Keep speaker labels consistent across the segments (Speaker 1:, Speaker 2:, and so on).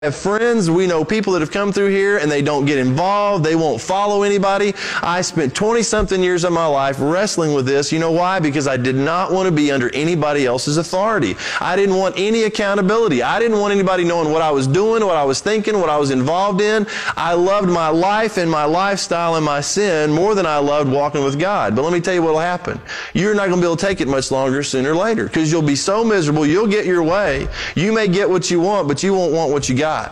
Speaker 1: have friends, we know people that have come through here and they don't get involved, they won't follow anybody. I spent 20-something years of my life wrestling with this. You know why? Because I did not want to be under anybody else's authority. I didn't want any accountability. I didn't want anybody knowing what I was doing, what I was thinking, what I was involved in. I loved my life and my lifestyle and my sin more than I loved walking with God. But let me tell you what will happen. You're not going to be able to take it much longer sooner or later, because you'll be so miserable. You'll get your way. You may get what you want, but you won't want what you got.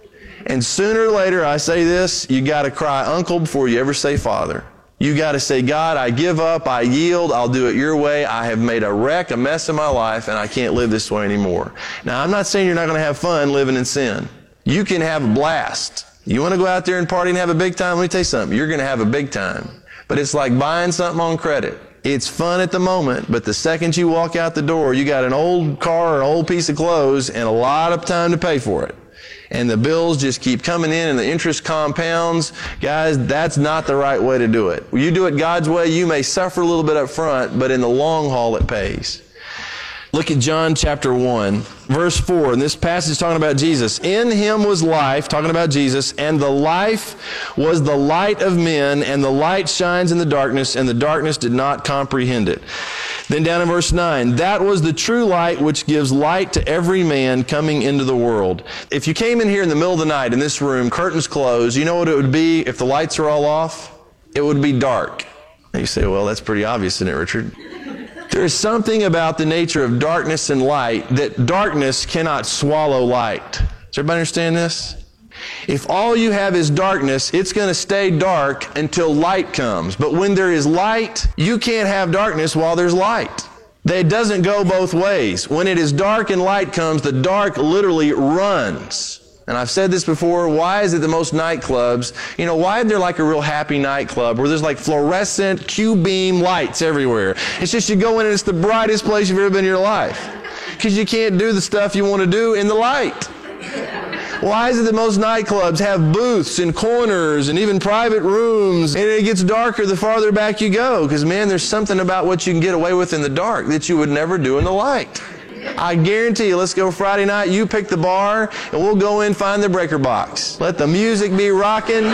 Speaker 1: And sooner or later, I say this, you got to cry uncle before you ever say father. You got to say, God, I give up, I yield, I'll do it your way. I have made a wreck, a mess of my life, and I can't live this way anymore. Now, I'm not saying you're not going to have fun living in sin. You can have a blast. You want to go out there and party and have a big time? Let me tell you something. You're going to have a big time. But it's like buying something on credit. It's fun at the moment, but the second you walk out the door, you got an old car or an old piece of clothes and a lot of time to pay for it. And the bills just keep coming in and the interest compounds. Guys, that's not the right way to do it. When you do it God's way, you may suffer a little bit up front, but in the long haul it pays. Look at John chapter 1, verse 4. And this passage is talking about Jesus. In him was life, talking about Jesus, and the life was the light of men, and the light shines in the darkness, and the darkness did not comprehend it. Then down in verse 9, that was the true light which gives light to every man coming into the world. If you came in here in the middle of the night in this room, curtains closed, you know what it would be if the lights are all off? It would be dark. Now you say, well, that's pretty obvious, isn't it, Richard? There is something about the nature of darkness and light that darkness cannot swallow light. Does everybody understand this? If all you have is darkness, it's going to stay dark until light comes. But when there is light, you can't have darkness while there's light. It doesn't go both ways. When it is dark and light comes, the dark literally runs. And I've said this before, why is it that most nightclubs, why is there like a real happy nightclub where there's like fluorescent Q-beam lights everywhere? It's just you go in and it's the brightest place you've ever been in your life. Because you can't do the stuff you want to do in the light. Why is it that most nightclubs have booths and corners and even private rooms, and it gets darker the farther back you go? Because, man, there's something about what you can get away with in the dark that you would never do in the light. I guarantee you, let's go Friday night, you pick the bar, and we'll go in, find the breaker box. Let the music be rocking.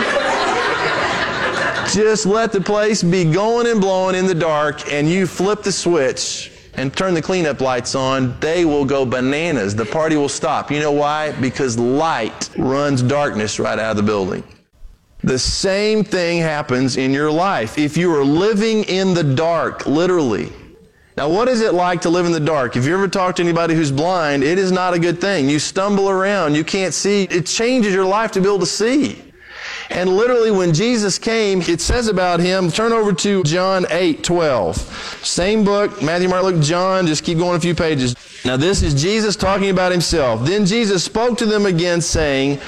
Speaker 1: Just let the place be going and blowing in the dark, and you flip the switch and turn the cleanup lights on. They will go bananas. The party will stop. You know why? Because light runs darkness right out of the building. The same thing happens in your life. If you are living in the dark, literally. Now, what is it like to live in the dark? If you ever talk to anybody who's blind, it is not a good thing. You stumble around. You can't see. It changes your life to be able to see. And literally when Jesus came, it says about him, turn over to John 8:12. Same book, Matthew, Mark, Luke, John, just keep going a few pages. Now this is Jesus talking about himself. Then Jesus spoke to them again saying,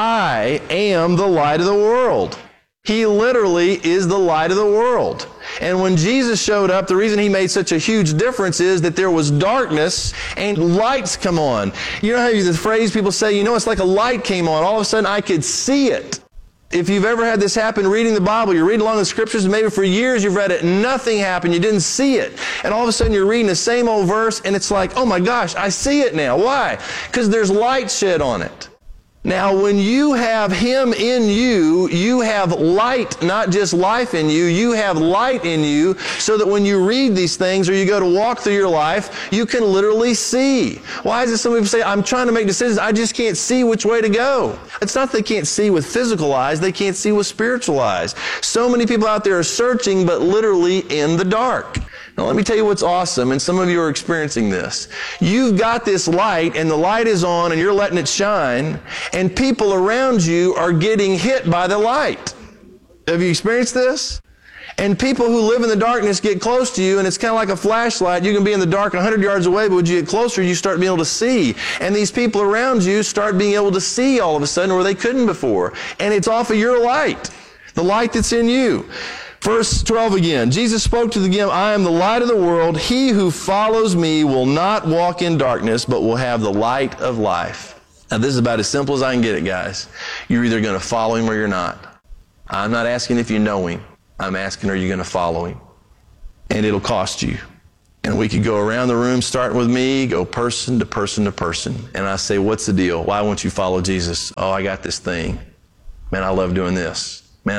Speaker 1: I am the light of the world. He literally is the light of the world. And when Jesus showed up, the reason he made such a huge difference is that there was darkness and lights come on. You know how the phrase people say, it's like a light came on. All of a sudden I could see it. If you've ever had this happen reading the Bible, you're reading along the scriptures, and maybe for years you've read it, nothing happened, you didn't see it. And all of a sudden you're reading the same old verse, and it's like, oh my gosh, I see it now. Why? Because there's light shed on it. Now, when you have him in you, you have light, not just life in you. You have light in you so that when you read these things or you go to walk through your life, you can literally see. Why is it some people say, I'm trying to make decisions, I just can't see which way to go? It's not they can't see with physical eyes, they can't see with spiritual eyes. So many people out there are searching, but literally in the dark. Now let me tell you what's awesome, and some of you are experiencing this. You've got this light, and the light is on, and you're letting it shine, and people around you are getting hit by the light. Have you experienced this? And people who live in the darkness get close to you, and it's kind of like a flashlight. You can be in the dark 100 yards away, but when you get closer, you start being able to see. And these people around you start being able to see all of a sudden where they couldn't before. And it's off of your light, the light that's in you. Verse 12 again, Jesus spoke to them, I am the light of the world. He who follows me will not walk in darkness, but will have the light of life. Now this is about as simple as I can get it, guys. You're either going to follow him or you're not. I'm not asking if you know him. I'm asking, are you going to follow him? And it'll cost you. And we could go around the room, starting with me, go person to person to person. And I say, what's the deal? Why won't you follow Jesus? Oh, I got this thing. Man, I love doing this. Man,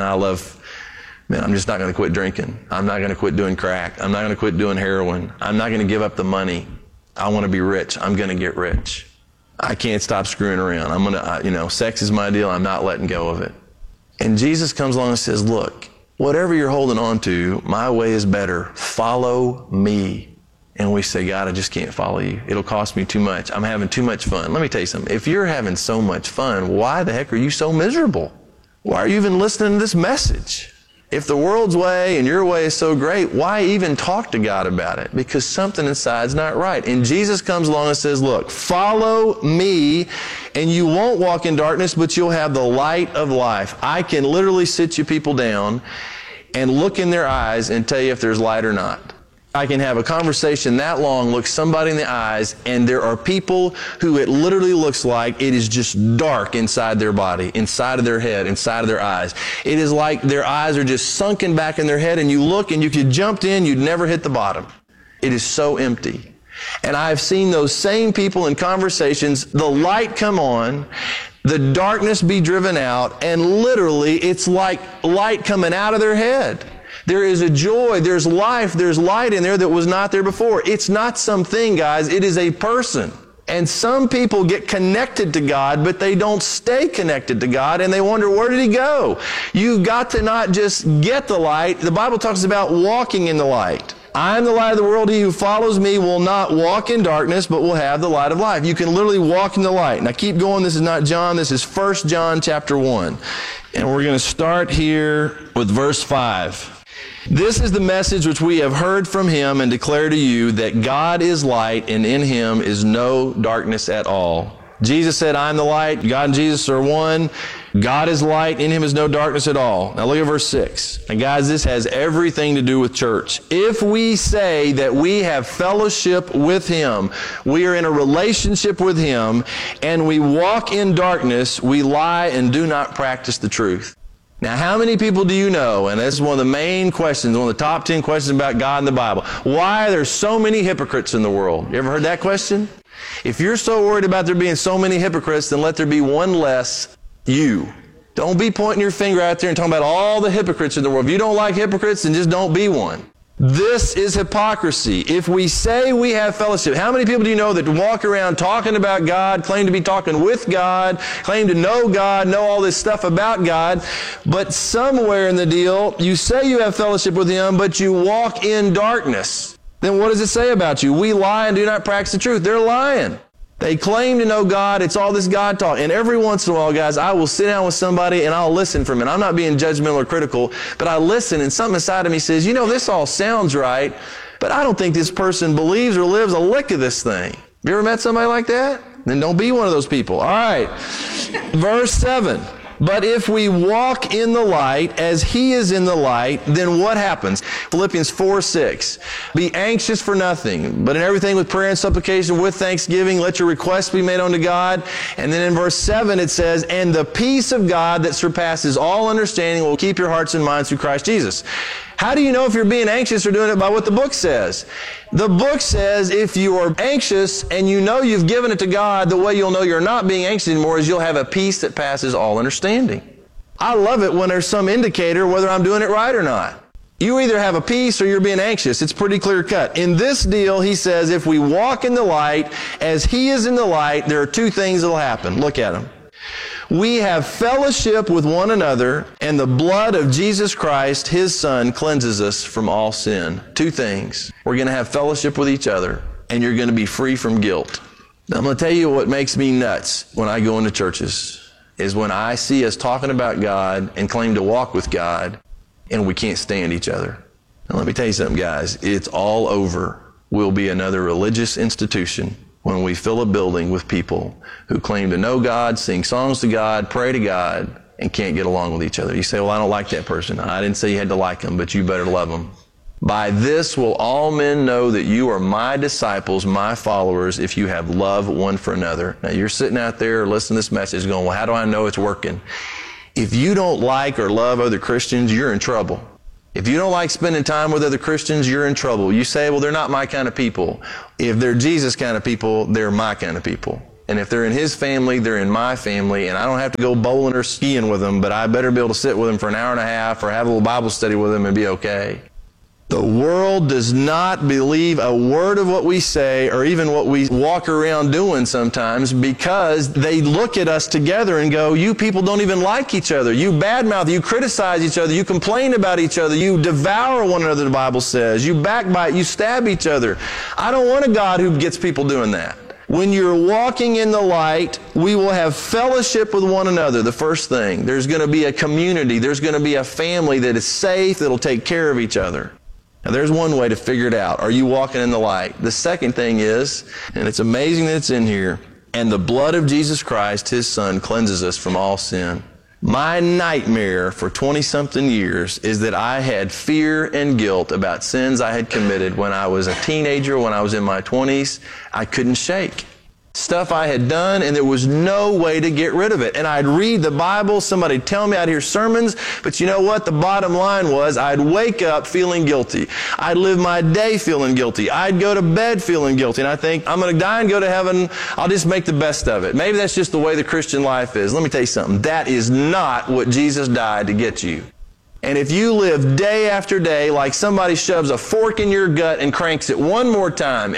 Speaker 1: I'm just not going to quit drinking. I'm not going to quit doing crack. I'm not going to quit doing heroin. I'm not going to give up the money. I want to be rich. I'm going to get rich. I can't stop screwing around. I'm going to, sex is my deal. I'm not letting go of it. And Jesus comes along and says, look, whatever you're holding on to, my way is better. Follow me. And we say, God, I just can't follow you. It'll cost me too much. I'm having too much fun. Let me tell you something. If you're having so much fun, why the heck are you so miserable? Why are you even listening to this message? If the world's way and your way is so great, why even talk to God about it? Because something inside's not right. And Jesus comes along and says, look, follow me and you won't walk in darkness, but you'll have the light of life. I can literally sit you people down and look in their eyes and tell you if there's light or not. I can have a conversation that long, look somebody in the eyes, and there are people who it literally looks like it is just dark inside their body, inside of their head, inside of their eyes. It is like their eyes are just sunken back in their head, and you look and you could jump in, you'd never hit the bottom. It is so empty. And I've seen those same people in conversations, the light come on, the darkness be driven out, and literally it's like light coming out of their head. There is a joy, there's life, there's light in there that was not there before. It's not something, guys, it is a person. And some people get connected to God, but they don't stay connected to God, and they wonder, where did he go? You've got to not just get the light. The Bible talks about walking in the light. I am the light of the world. He who follows me will not walk in darkness, but will have the light of life. You can literally walk in the light. Now keep going. This is not John. This is 1 John chapter 1. And we're going to start here with verse 5. This is the message which we have heard from him and declare to you, that God is light and in him is no darkness at all. Jesus said, I am the light. God and Jesus are one. God is light. In him is no darkness at all. Now look at verse 6. And guys, this has everything to do with church. If we say that we have fellowship with him, we are in a relationship with him, and we walk in darkness, we lie and do not practice the truth. Now, how many people do you know, and this is one of the main questions, one of the top 10 questions about God in the Bible, why are there so many hypocrites in the world? You ever heard that question? If you're so worried about there being so many hypocrites, then let there be one less you. Don't be pointing your finger out there and talking about all the hypocrites in the world. If you don't like hypocrites, then just don't be one. This is hypocrisy. If we say we have fellowship, how many people do you know that walk around talking about God, claim to be talking with God, claim to know God, know all this stuff about God, but somewhere in the deal, you say you have fellowship with him, but you walk in darkness? Then what does it say about you? We lie and do not practice the truth. They're lying. They claim to know God. It's all this God talk. And every once in a while, guys, I will sit down with somebody and I'll listen for a minute. I'm not being judgmental or critical, but I listen and something inside of me says, this all sounds right, but I don't think this person believes or lives a lick of this thing. You ever met somebody like that? Then don't be one of those people. All right. Verse 7. But if we walk in the light as he is in the light, then what happens? Philippians 4:6. Be anxious for nothing, but in everything with prayer and supplication with thanksgiving, let your requests be made unto God. And then in verse 7 it says, and the peace of God that surpasses all understanding will keep your hearts and minds through Christ Jesus. How do you know if you're being anxious or doing it? By what the book says. The book says if you are anxious and you know you've given it to God, the way you'll know you're not being anxious anymore is you'll have a peace that passes all understanding. I love it when there's some indicator whether I'm doing it right or not. You either have a peace or you're being anxious. It's pretty clear cut. In this deal, he says if we walk in the light as he is in the light, there are two things that will happen. Look at them. We have fellowship with one another, and the blood of Jesus Christ, his Son, cleanses us from all sin. Two things. We're going to have fellowship with each other, and you're going to be free from guilt. Now, I'm going to tell you what makes me nuts when I go into churches is when I see us talking about God and claim to walk with God, and we can't stand each other. Now, let me tell you something, guys. It's all over. We'll be another religious institution when we fill a building with people who claim to know God, sing songs to God, pray to God, and can't get along with each other. You say, well, I don't like that person. I didn't say you had to like them, but you better love them. By this will all men know that you are my disciples, my followers, if you have love one for another. Now, you're sitting out there listening to this message going, well, how do I know it's working? If you don't like or love other Christians, you're in trouble. If you don't like spending time with other Christians, you're in trouble. You say, well, they're not my kind of people. If they're Jesus kind of people, they're my kind of people. And if they're in His family, they're in my family. And I don't have to go bowling or skiing with them, but I better be able to sit with them for an hour and a half or have a little Bible study with them and be okay. The world does not believe a word of what we say or even what we walk around doing sometimes, because they look at us together and go, you people don't even like each other. You badmouth, you criticize each other, you complain about each other, you devour one another, the Bible says. You backbite, you stab each other. I don't want a God who gets people doing that. When you're walking in the light, we will have fellowship with one another, the first thing. There's going to be a community. There's going to be a family that is safe, that'll take care of each other. Now, there's one way to figure it out. Are you walking in the light? The second thing is, and it's amazing that it's in here, and the blood of Jesus Christ, His Son, cleanses us from all sin. My nightmare for 20-something years is that I had fear and guilt about sins I had committed when I was a teenager, when I was in my 20s. I couldn't shake. Stuff I had done, and there was no way to get rid of it. And I'd read the Bible, somebody'd tell me, I'd hear sermons, but you know what? The bottom line was I'd wake up feeling guilty. I'd live my day feeling guilty. I'd go to bed feeling guilty. And I think, I'm going to die and go to heaven. I'll just make the best of it. Maybe that's just the way the Christian life is. Let me tell you something. That is not what Jesus died to get you. And if you live day after day like somebody shoves a fork in your gut and cranks it one more time,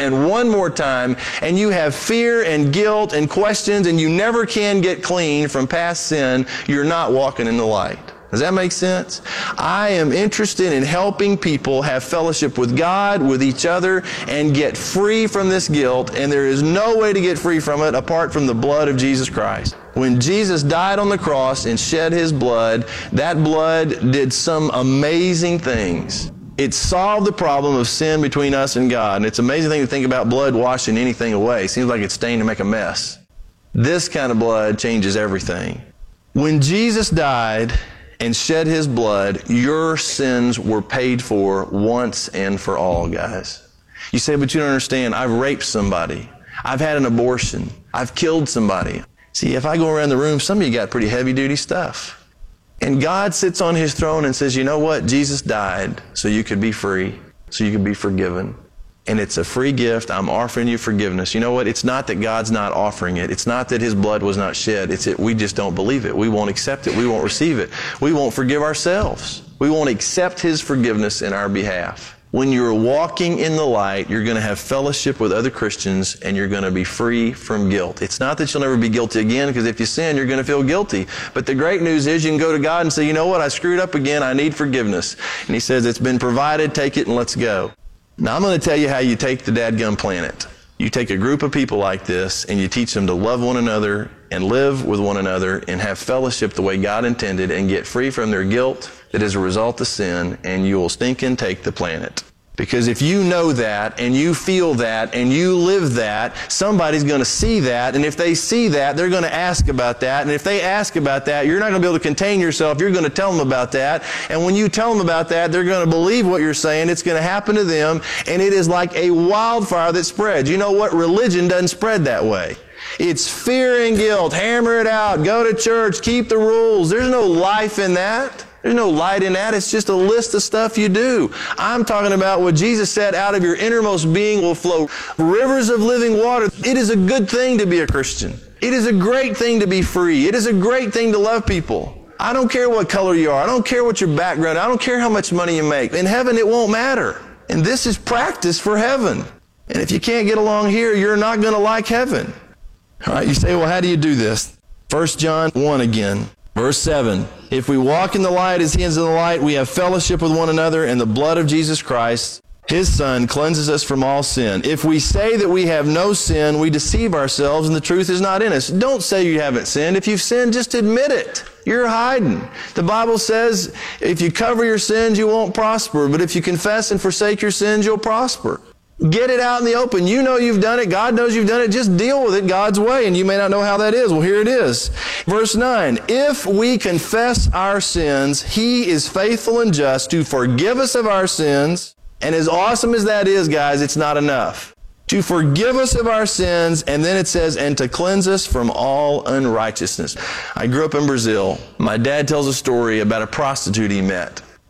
Speaker 1: and you have fear and guilt and questions, and you never can get clean from past sin, you're not walking in the light. Does that make sense? I am interested in helping people have fellowship with God, with each other, and get free from this guilt, and there is no way to get free from it apart from the blood of Jesus Christ. When Jesus died on the cross and shed His blood, that blood did some amazing things. It solved the problem of sin between us and God. And it's an amazing thing to think about blood washing anything away. It seems like it's stained to make a mess. This kind of blood changes everything. When Jesus died and shed His blood, your sins were paid for once and for all, guys. You say, but you don't understand. I've raped somebody. I've had an abortion. I've killed somebody. See, if I go around the room, some of you got pretty heavy-duty stuff. And God sits on His throne and says, you know what? Jesus died so you could be free, so you could be forgiven. And it's a free gift. I'm offering you forgiveness. You know what? It's not that God's not offering it. It's not that His blood was not shed. It's that we just don't believe it. We won't accept it. We won't receive it. We won't forgive ourselves. We won't accept His forgiveness in our behalf. When you're walking in the light, you're going to have fellowship with other Christians, and you're going to be free from guilt. It's not that you'll never be guilty again, because if you sin, you're going to feel guilty. But the great news is you can go to God and say, you know what? I screwed up again. I need forgiveness. And He says, it's been provided. Take it and let's go. Now, I'm going to tell you how you take the dadgum planet. You take a group of people like this, and you teach them to love one another and live with one another and have fellowship the way God intended and get free from their guilt that is a result of sin, and you will stinking take the planet. Because if you know that, and you feel that, and you live that, somebody's going to see that, and if they see that, they're going to ask about that, and if they ask about that, you're not going to be able to contain yourself. You're going to tell them about that, and when you tell them about that, they're going to believe what you're saying. It's going to happen to them, and it is like a wildfire that spreads. You know what? Religion doesn't spread that way. It's fear and guilt. Hammer it out. Go to church. Keep the rules. There's no life in that. There's no light in that. It's just a list of stuff you do. I'm talking about what Jesus said, out of your innermost being will flow rivers of living water. It is a good thing to be a Christian. It is a great thing to be free. It is a great thing to love people. I don't care what color you are. I don't care what your background. I don't care how much money you make. In heaven, it won't matter. And this is practice for heaven. And if you can't get along here, you're not going to like heaven. All right, you say, well, how do you do this? 1 John 1 again. Verse 7, if we walk in the light as He is in the light, we have fellowship with one another, and the blood of Jesus Christ, His Son, cleanses us from all sin. If we say that we have no sin, we deceive ourselves, and the truth is not in us. Don't say you haven't sinned. If you've sinned, just admit it. You're hiding. The Bible says if you cover your sins, you won't prosper, but if you confess and forsake your sins, you'll prosper. Get it out in the open. You know you've done it. God knows you've done it. Just deal with it God's way. And you may not know how that is. Well, here it is. Verse 9. If we confess our sins, He is faithful and just to forgive us of our sins. And as awesome as that is, guys, it's not enough. To forgive us of our sins, and then it says, and to cleanse us from all unrighteousness. I grew up in Brazil. My dad tells a story about a prostitute he met.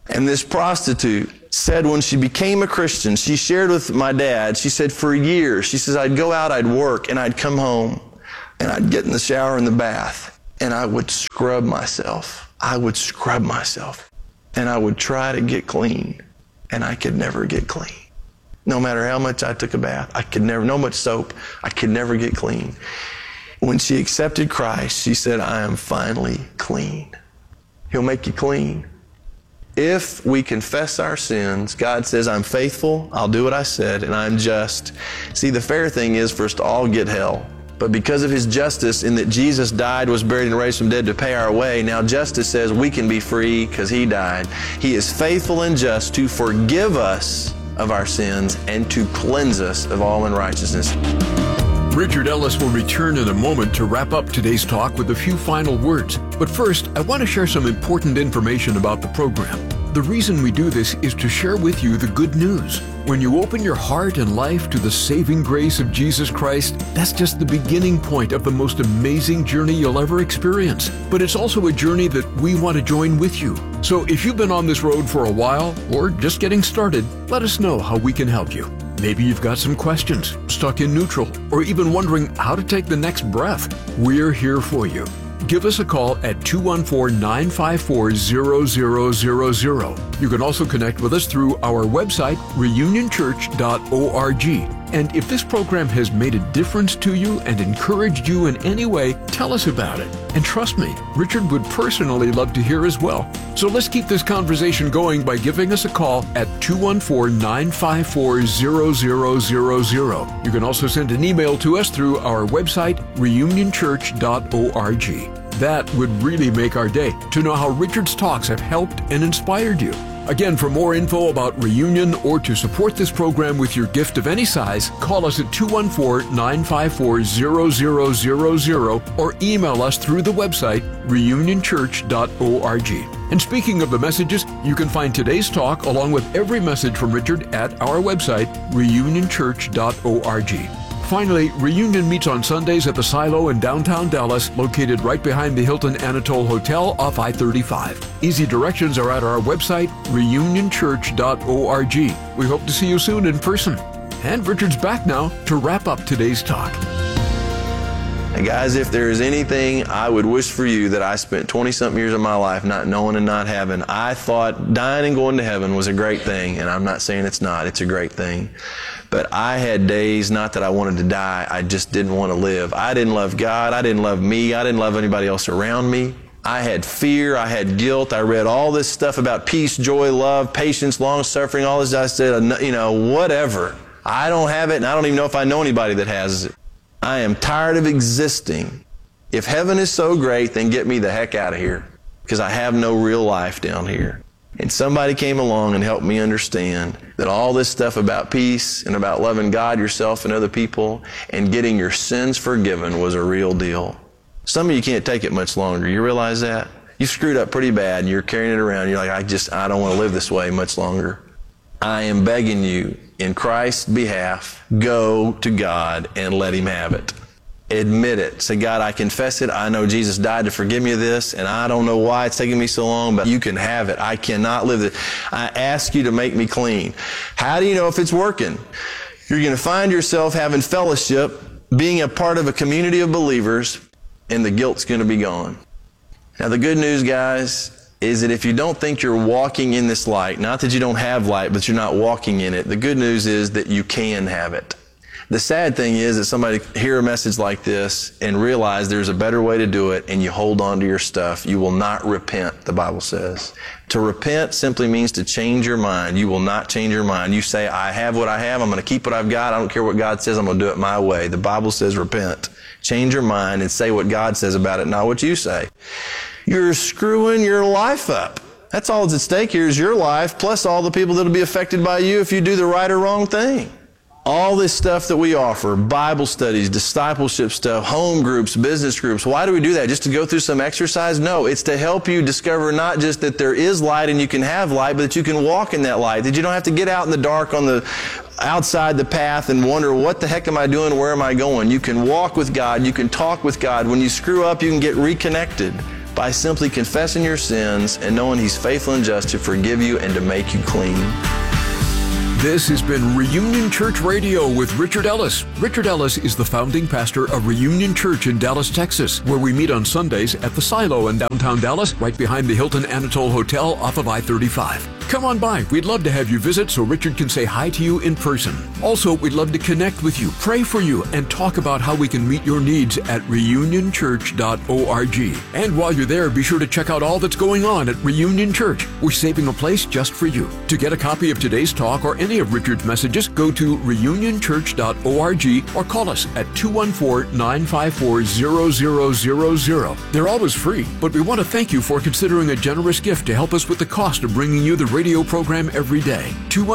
Speaker 1: And this prostitute said when she became a Christian, she shared with my dad, she said for years, she says, I'd go out, I'd work, and I'd come home, and I'd get in the shower in the bath, and I would scrub myself. I would scrub myself, and I would try to get clean, and I could never get clean. No matter how much I took a bath, I could never, no much soap, I could never get clean. When she accepted Christ, she said, I am finally clean. He'll make you clean. If we confess our sins, God says, I'm faithful, I'll do what I said, and I'm just. See, the fair thing is for us to all get hell. But because of His justice, in that Jesus died, was buried, and raised from the dead to pay our way, now justice says we can be free because He died. He is faithful and just to forgive us of our sins and to cleanse us of all unrighteousness.
Speaker 2: Richard Ellis will return in a moment to wrap up today's talk with a few final words. But first, I want to share some important information about the program. The reason we do this is to share with you the good news. When you open your heart and life to the saving grace of Jesus Christ, that's just the beginning point of the most amazing journey you'll ever experience. But it's also a journey that we want to join with you. So if you've been on this road for a while or just getting started, let us know how we can help you. Maybe you've got some questions, stuck in neutral, or even wondering how to take the next breath. We're here for you. Give us a call at 214-954-0000. You can also connect with us through our website, reunionchurch.org. And if this program has made a difference to you and encouraged you in any way, tell us about it. And trust me, Richard would personally love to hear as well. So let's keep this conversation going by giving us a call at 214-954-0000. You can also send an email to us through our website, reunionchurch.org. That would really make our day to know how Richard's talks have helped and inspired you. Again, for more info about Reunion or to support this program with your gift of any size, call us at 214-954-0000 or email us through the website reunionchurch.org. And speaking of the messages, you can find today's talk along with every message from Richard at our website reunionchurch.org. Finally, Reunion meets on Sundays at the Silo in downtown Dallas, located right behind the Hilton Anatole Hotel off I-35. Easy directions are at our website, reunionchurch.org. We hope to see you soon in person. And Richard's back now to wrap up today's talk.
Speaker 1: And guys, if there is anything I would wish for you that I spent 20-something years of my life not knowing and not having, I thought dying and going to heaven was a great thing, and I'm not saying it's not. It's a great thing. But I had days, not that I wanted to die, I just didn't want to live. I didn't love God. I didn't love me. I didn't love anybody else around me. I had fear. I had guilt. I read all this stuff about peace, joy, love, patience, long-suffering, all this. I said, whatever. I don't have it, and I don't even know if I know anybody that has it. I am tired of existing. If heaven is so great, then get me the heck out of here, because I have no real life down here. And somebody came along and helped me understand that all this stuff about peace and about loving God, yourself, and other people and getting your sins forgiven was a real deal. Some of you can't take it much longer. You realize that? You screwed up pretty bad and you're carrying it around. You're like, I don't want to live this way much longer. I am begging you, in Christ's behalf, go to God and let Him have it. Admit it. Say, God, I confess it. I know Jesus died to forgive me of this, and I don't know why it's taking me so long, but you can have it. I cannot live it. I ask you to make me clean. How do you know if it's working? You're going to find yourself having fellowship, being a part of a community of believers, and the guilt's going to be gone. Now, the good news, guys, is that if you don't think you're walking in this light, not that you don't have light, but you're not walking in it, the good news is that you can have it. The sad thing is that somebody hear a message like this and realize there's a better way to do it, and you hold on to your stuff. You will not repent, the Bible says. To repent simply means to change your mind. You will not change your mind. You say, I have what I have. I'm going to keep what I've got. I don't care what God says. I'm going to do it my way. The Bible says repent. Change your mind and say what God says about it, not what you say. You're screwing your life up. That's all that's at stake here is your life, plus all the people that will be affected by you if you do the right or wrong thing. All this stuff that we offer, Bible studies, discipleship stuff, home groups, business groups, why do we do that? Just to go through some exercise? No, it's to help you discover not just that there is light and you can have light, but that you can walk in that light, that you don't have to get out in the dark on the outside the path and wonder, what the heck am I doing? Where am I going? You can walk with God. You can talk with God. When you screw up, you can get reconnected. by simply confessing your sins and knowing He's faithful and just to forgive you and to make you clean.
Speaker 2: This has been Reunion Church Radio with Richard Ellis. Richard Ellis is the founding pastor of Reunion Church in Dallas, Texas, where we meet on Sundays at the Silo in downtown Dallas, right behind the Hilton Anatole Hotel off of I-35. Come on by. We'd love to have you visit so Richard can say hi to you in person. Also, we'd love to connect with you, pray for you, and talk about how we can meet your needs at reunionchurch.org. And while you're there, be sure to check out all that's going on at Reunion Church. We're saving a place just for you. To get a copy of today's talk or any of Richard's messages, go to reunionchurch.org or call us at 214-954-0000. They're always free, but we want to thank you for considering a generous gift to help us with the cost of bringing you the radio program every day.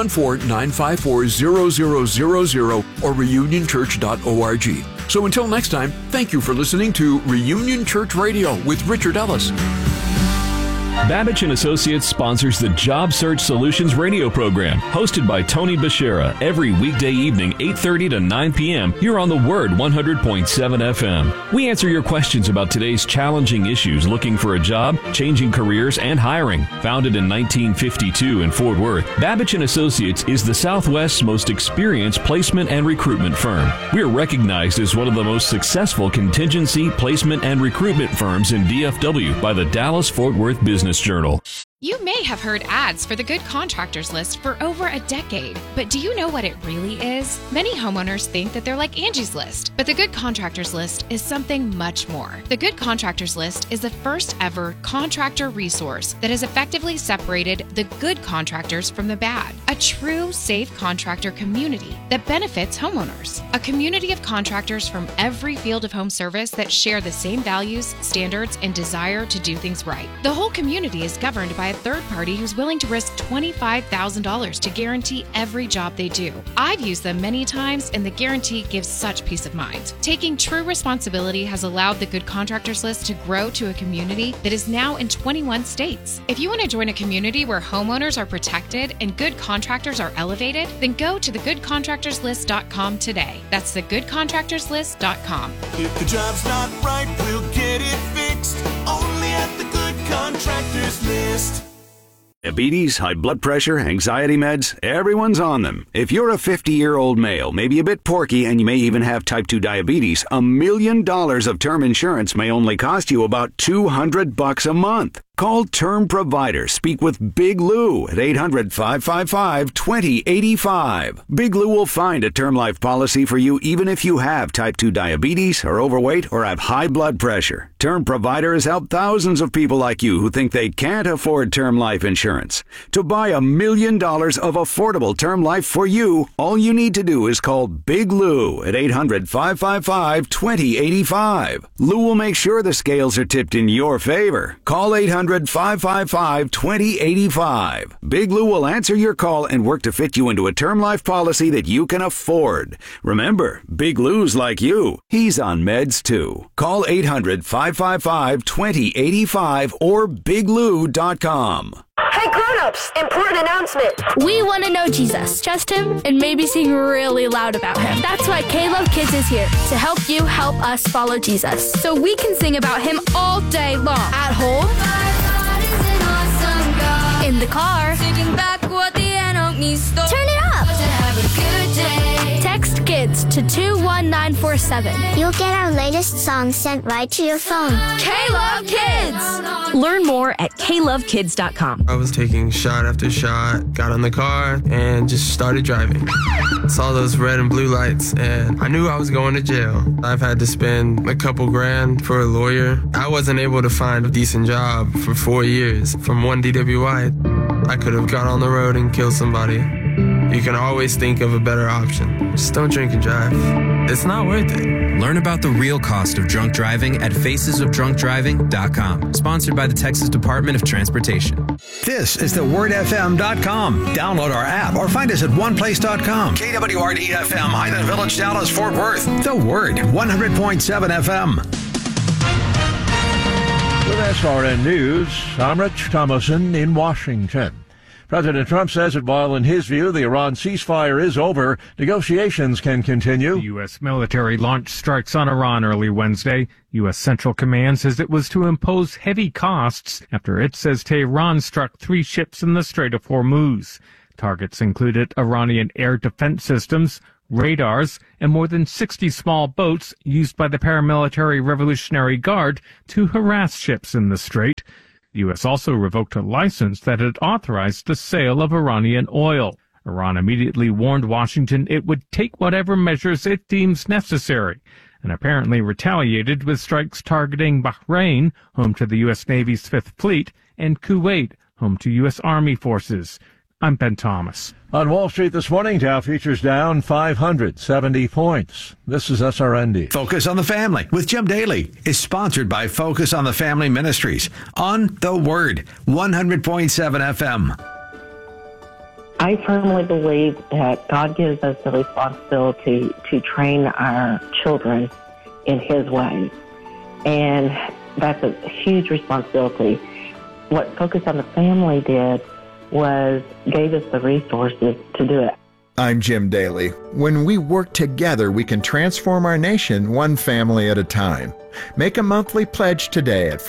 Speaker 2: 214-954-0000 or reunionchurch.org. So until next time, thank you for listening to Reunion Church Radio with Richard Ellis.
Speaker 3: Babbage & Associates sponsors the Job Search Solutions radio program, hosted by Tony Bashera, every weekday evening, 8:30 to 9 p.m. here on The Word 100.7 FM. We answer your questions about today's challenging issues, looking for a job, changing careers, and hiring. Founded in 1952 in Fort Worth, Babbage & Associates is the Southwest's most experienced placement and recruitment firm. We are recognized as one of the most successful contingency, placement, and recruitment firms in DFW by the Dallas-Fort Worth Business Journal.
Speaker 4: You may have heard ads for the Good Contractors List for over a decade, but do you know what it really is? Many homeowners think that they're like Angie's List, but the Good Contractors List is something much more. The Good Contractors List is the first ever contractor resource that has effectively separated the good contractors from the bad. A true, safe contractor community that benefits homeowners. A community of contractors from every field of home service that share the same values, standards, and desire to do things right. The whole community is governed by a third party who's willing to risk $25,000 to guarantee every job they do. I've used them many times, and the guarantee gives such peace of mind. Taking true responsibility has allowed the Good Contractors List to grow to a community that is now in 21 states. If you want to join a community where homeowners are protected and good contractors are elevated, then go to thegoodcontractorslist.com today. That's thegoodcontractorslist.com.
Speaker 5: If the job's not right, we'll get it fixed. Only at the Good Contractors List.
Speaker 6: Diabetes, high blood pressure, anxiety meds, everyone's on them. If you're a 50-year-old male, maybe a bit porky, and you may even have type 2 diabetes, $1 million of term insurance may only cost you about $200 a month. Call Term Provider. Speak with Big Lou at 800-555-2085. Big Lou will find a term life policy for you even if you have type 2 diabetes, are overweight, or have high blood pressure. Term Provider has helped thousands of people like you who think they can't afford term life insurance. To buy $1 million of affordable term life for you, all you need to do is call Big Lou at 800-555-2085. Lou will make sure the scales are tipped in your favor. Call 800-555-2085. Big Lou will answer your call and work to fit you into a term life policy that you can afford. Remember, Big Lou's like you. He's on meds too. Call 800-555-2085 or biglou.com.
Speaker 7: Hey grown-ups, important announcement.
Speaker 8: We want to know Jesus, trust him, and maybe sing really loud about him. That's why K-Love Kids is here, to help you help us follow Jesus. So we can sing about him all day long. At home, in the car, taking back what the enemy stole. Turn it up. To have a good day. Text KIDS to 21947.
Speaker 9: You'll get our latest song sent right to your phone.
Speaker 8: K-Love Kids.
Speaker 10: Learn more at klovekids.com.
Speaker 11: I was taking shot after shot, got on the car, and just started driving. Saw those red and blue lights, and I knew I was going to jail. I've had to spend a couple grand for a lawyer. I wasn't able to find a decent job for 4 years. From one DWI, I could have got on the road and killed somebody. You can always think of a better option. Just don't drink and drive. It's not worth it.
Speaker 12: Learn about the real cost of drunk driving at facesofdrunkdriving.com. Sponsored by the Texas Department of Transportation.
Speaker 13: This is thewordfm.com. Download our app or find us at oneplace.com. KWRD-FM, Highland Village, Dallas, Fort Worth. The Word, 100.7 FM.
Speaker 14: With SRN News, I'm Rich Thomason in Washington. President Trump says that while in his view the Iran ceasefire is over, negotiations can continue.
Speaker 15: The U.S. military launched strikes on Iran early Wednesday. U.S. Central Command says it was to impose heavy costs after it says Tehran struck 3 ships in the Strait of Hormuz. Targets included Iranian air defense systems, radars, and more than 60 small boats used by the paramilitary Revolutionary Guard to harass ships in the strait. The U.S. also revoked a license that had authorized the sale of Iranian oil. Iran immediately warned Washington it would take whatever measures it deems necessary, and apparently retaliated with strikes targeting Bahrain, home to the U.S. Navy's Fifth Fleet, and Kuwait, home to U.S. Army forces. I'm Ben Thomas.
Speaker 14: On Wall Street this morning, Dow futures down 570 points. This is SRND.
Speaker 13: Focus on the Family with Jim Daly is sponsored by Focus on the Family Ministries on The Word, 100.7 FM.
Speaker 16: I firmly believe that God gives us the responsibility to train our children in His ways. And that's a huge responsibility. What Focus on the Family did was gave us the resources to do it.
Speaker 17: I'm Jim Daly. When we work together, we can transform our nation one family at a time. Make a monthly pledge today at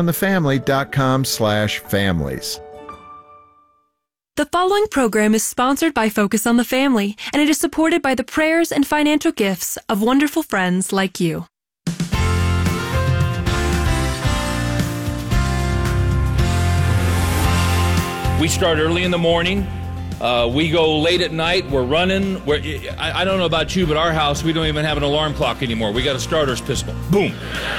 Speaker 17: focusonthefamily.com/families.
Speaker 10: The following program is sponsored by Focus on the Family, and it is supported by the prayers and financial gifts of wonderful friends like you.
Speaker 18: We start early in the morning. We go late at night. We're running. I don't know about you, but our house, we don't even have an alarm clock anymore. We got a starter's pistol. Boom.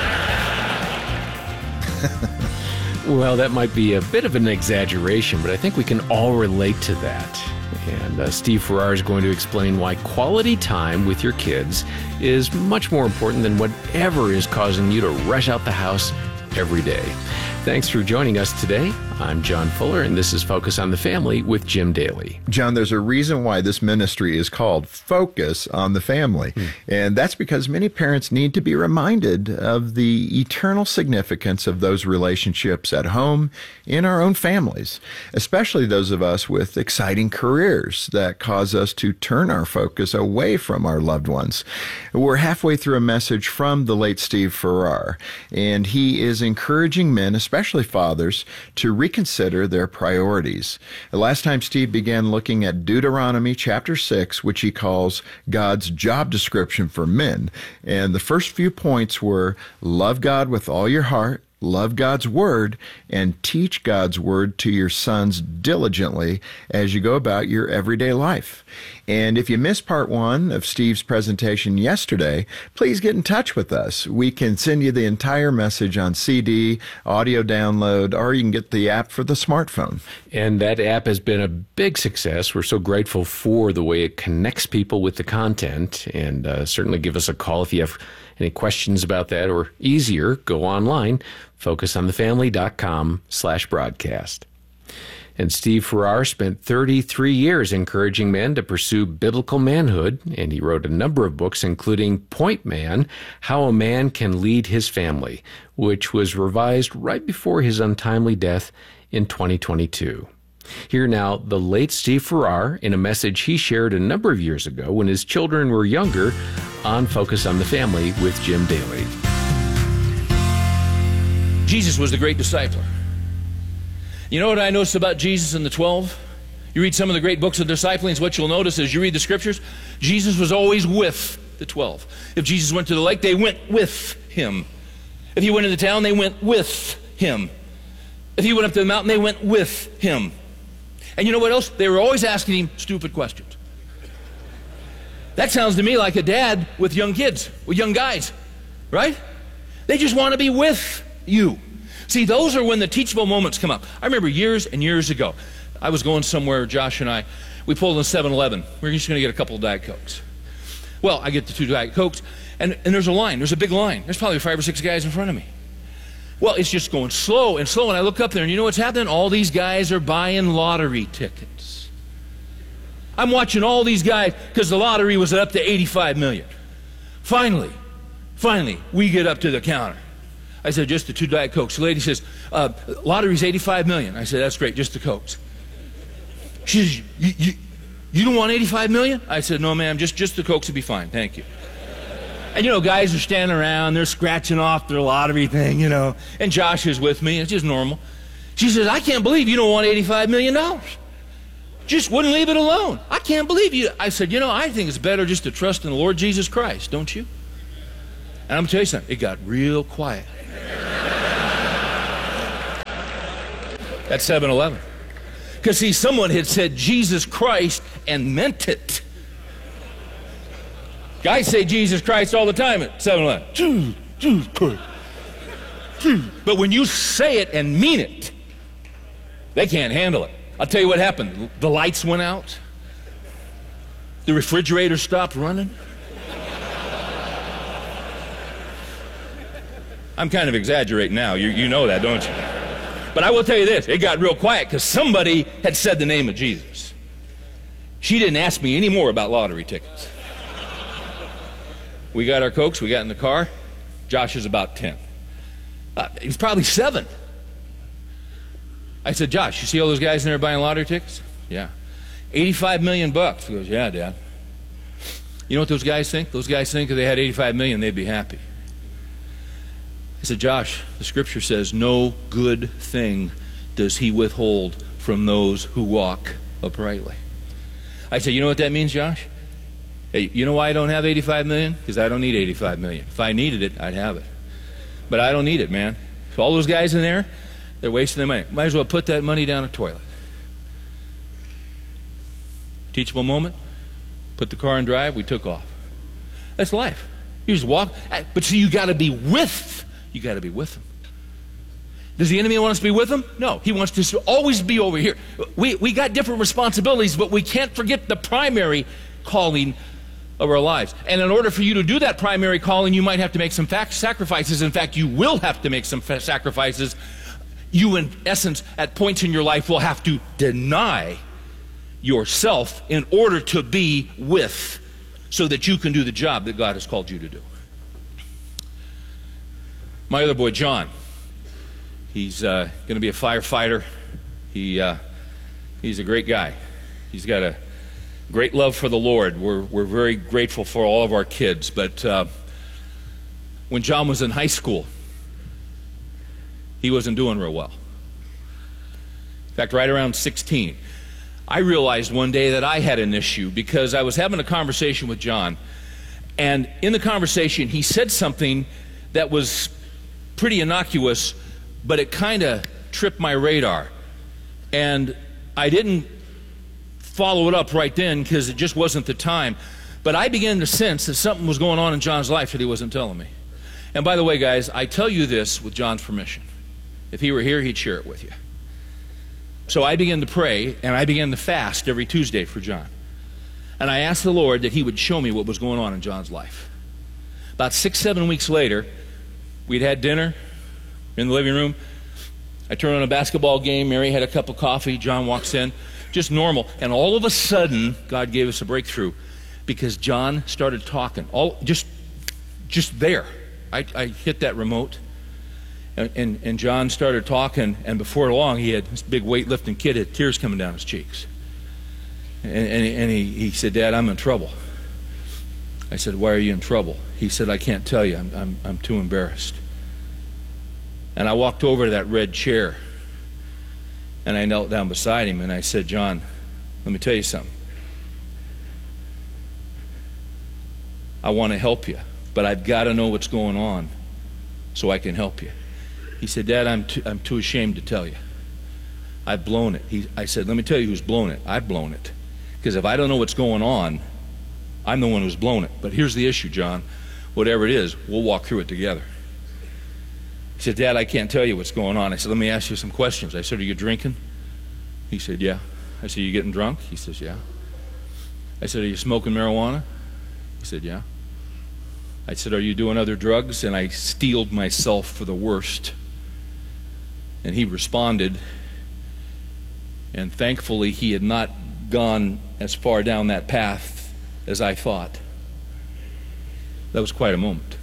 Speaker 19: Well, that might be a bit of an exaggeration, but I think we can all relate to that. And Steve Farrar is going to explain why quality time with your kids is much more important than whatever is causing you to rush out the house every day. Thanks for joining us today. I'm John Fuller, and this is Focus on the Family with Jim Daly.
Speaker 17: John, there's a reason why this ministry is called Focus on the Family. And that's because many parents need to be reminded of the eternal significance of those relationships at home, in our own families, especially those of us with exciting careers that cause us to turn our focus away from our loved ones. We're halfway through a message from the late Steve Farrar, and he is encouraging men, especially fathers, to reconsider their priorities. The last time Steve began looking at Deuteronomy chapter 6, which he calls God's job description for men. And the first few points were love God with all your heart, love God's word, and teach God's word to your sons diligently as you go about your everyday life. And if you missed part 1 of Steve's presentation yesterday, please get in touch with us. We can send you the entire message on CD, audio download, or you can get the app for the smartphone.
Speaker 19: And that app has been a big success. We're so grateful for the way it connects people with the content. And certainly give us a call if you have any questions about that, or easier, go online, focusonthefamily.com/broadcast. And Steve Farrar spent 33 years encouraging men to pursue biblical manhood, and he wrote a number of books, including Point Man, How a Man Can Lead His Family, which was revised right before his untimely death in 2022. Here now, the late Steve Farrar in a message he shared a number of years ago when his children were younger on Focus on the Family with Jim Daly.
Speaker 18: Jesus was the great discipler. You know what I noticed about Jesus and the 12? You read some of the great books of discipling, what you'll notice as you read the scriptures, Jesus was always with the 12. If Jesus went to the lake, they went with him. If he went into town, they went with him. If he went up to the mountain, they went with him. And you know what else? They were always asking him stupid questions. That sounds to me like a dad with young kids, with young guys, right? They just want to be with you. See, those are when the teachable moments come up. I remember years and years ago, I was going somewhere, Josh and I, we pulled in 7-Eleven. We were just going to get a couple of Diet Cokes. Well, I get the 2 Diet Cokes, and there's a line. There's a big line. There's probably 5 or 6 guys in front of me. Well, it's just going slow and slow, and I look up there, and you know what's happening? All these guys are buying lottery tickets. I'm watching all these guys, because the lottery was up to 85 million. Finally, we get up to the counter. I said, just the 2 Diet Cokes. The lady says, lottery's 85 million. I said, that's great, just the Cokes. She says, you don't want $85 million? I said, no, ma'am, just the Cokes would be fine, thank you. And, guys are standing around, they're scratching off their lottery thing, and Josh is with me, it's just normal. She says, I can't believe you don't want $85 million. Just wouldn't leave it alone. I can't believe you. I said, I think it's better just to trust in the Lord Jesus Christ, don't you? And I'm going to tell you something, it got real quiet. That's 7-Eleven. Because, see, someone had said Jesus Christ and meant it. Guys say Jesus Christ all the time at 7-Eleven. Jesus Christ. But when you say it and mean it, they can't handle it. I'll tell you what happened. The lights went out. The refrigerator stopped running. I'm kind of exaggerating now. You know that, don't you? But I will tell you this. It got real quiet because somebody had said the name of Jesus. She didn't ask me any more about lottery tickets. We got our Cokes. We got in the car. Josh is about 10. He's probably 7. I said, Josh, you see all those guys in there buying lottery tickets? Yeah. $85 million. He goes, yeah, Dad. You know what those guys think? Those guys think if they had $85 million, they'd be happy. I said, Josh, the scripture says, no good thing does he withhold from those who walk uprightly. I said, you know what that means, Josh? Hey, you know why I don't have $85 million? Because I don't need $85 million. If I needed it, I'd have it. But I don't need it, man. So all those guys in there, they're wasting their money. Might as well put that money down a toilet. Teachable moment. Put the car in drive. We took off. That's life. You just walk. But see, you got to be with. You got to be with him. Does the enemy want us to be with him? No. He wants us to always be over here. We got different responsibilities, but we can't forget the primary calling of our lives. And in order for you to do that primary calling, you might have to make some sacrifices. In fact, you will have to make some sacrifices. You, in essence, at points in your life will have to deny yourself in order to be with, so that you can do the job that God has called you to do. My other boy, John, he's going to be a firefighter. He's a great guy. He's got a great love for the Lord. We're very grateful for all of our kids. But when John was in high school, he wasn't doing real well. In fact, right around 16, I realized one day that I had an issue because I was having a conversation with John, and in the conversation he said something that was pretty innocuous, but it kind of tripped my radar. And I didn't follow it up right then because it just wasn't the time. But I began to sense that something was going on in John's life that he wasn't telling me. And by the way, guys, I tell you this with John's permission. If he were here, he'd share it with you. So I began to pray, and I began to fast every Tuesday for John. And I asked the Lord that he would show me what was going on in John's life. About 6-7 weeks later, we'd had dinner in the living room. I turned on a basketball game. Mary had a cup of coffee. John walks in. Just normal. And all of a sudden, God gave us a breakthrough because John started talking. Just there. I hit that remote. And John started talking, and before long, he had this big weightlifting kid had tears coming down his cheeks. And he said, Dad, I'm in trouble. I said, why are you in trouble? He said, I can't tell you. I'm too embarrassed. And I walked over to that red chair, and I knelt down beside him, and I said, John, let me tell you something. I want to help you, but I've got to know what's going on so I can help you. He said, Dad, I'm too ashamed to tell you. I've blown it. I said, let me tell you who's blown it. I've blown it. Because if I don't know what's going on, I'm the one who's blown it. But here's the issue, John. Whatever it is, we'll walk through it together. He said, Dad, I can't tell you what's going on. I said, let me ask you some questions. I said, are you drinking? He said, yeah. I said, are you getting drunk? He says, yeah. I said, are you smoking marijuana? He said, yeah. I said, are you doing other drugs? And I steeled myself for the worst. And he responded, and thankfully he had not gone as far down that path as I thought. That was quite a moment.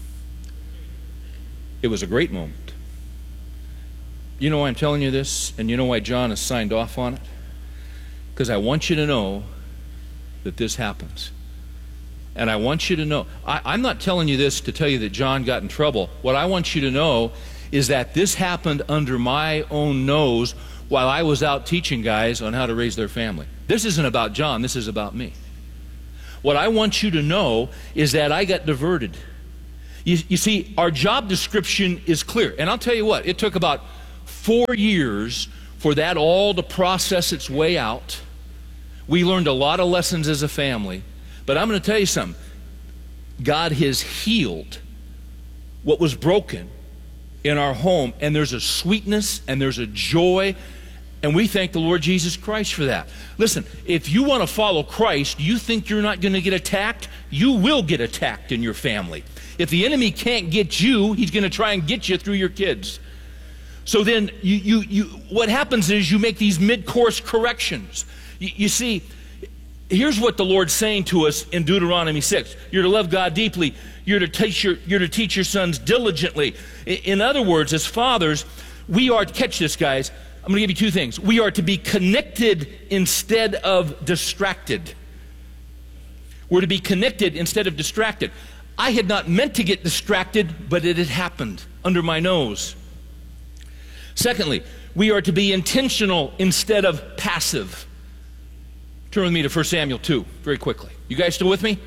Speaker 18: It was a great moment. You know why I'm telling you this, and you know why John has signed off on it? because I want you to know that this happens. And I want you to know, I'm not telling you this to tell you that John got in trouble. What I want you to know is that this happened under my own nose while I was out teaching guys on how to raise their family. This isn't about John, this is about me. What I want you to know is that I got diverted. You see, our job description is clear. And I'll tell you what, it took about 4 years for that all to process its way out. We learned a lot of lessons as a family. But I'm going to tell you something. God has healed what was broken in our home. And there's a sweetness and there's a joy. And we thank the Lord Jesus Christ for that. Listen, if you want to follow Christ, you think you're not going to get attacked? You will get attacked in your family. If the enemy can't get you, he's going to try and get you through your kids. So then what happens is you make these mid-course corrections. You see, here's what the Lord's saying to us in Deuteronomy 6. You're to love God deeply. You're to teach your sons diligently. In other words, as fathers, we are, catch this guys, I'm going to give you two things. We are to be connected instead of distracted. We're to be connected instead of distracted. I had not meant to get distracted, but it had happened under my nose. Secondly, we are to be intentional instead of passive. Turn with me to 1 Samuel 2 very quickly. You guys still with me?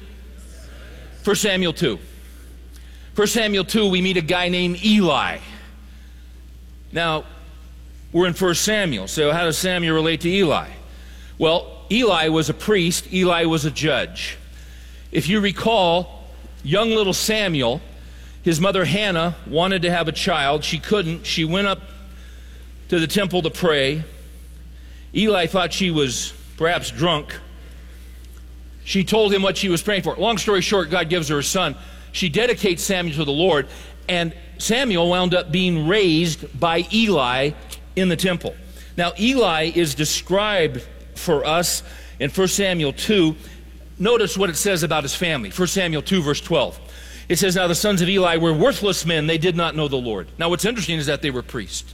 Speaker 18: 1 Samuel 2. 1 Samuel 2, we meet a guy named Eli. Now, we're in 1 Samuel, so how does Samuel relate to Eli? Well, Eli was a priest, Eli was a judge. If you recall, young little Samuel, his mother Hannah wanted to have a child. She couldn't. She went up to the temple to pray. Eli thought she was perhaps drunk. She told him what she was praying for. Long story short, God gives her a son. She dedicates Samuel to the Lord, and Samuel wound up being raised by Eli in the temple. Now, Eli is described for us in 1 Samuel 2. Notice what it says about his family. 1 Samuel 2, verse 12. It says, now the sons of Eli were worthless men. They did not know the Lord. Now, what's interesting is that they were priests.